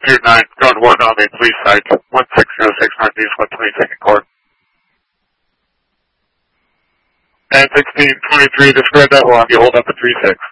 9, ground 1 on the police site, 1606 Northeast 122nd Court. And 1623, describe that while you hold up at 36.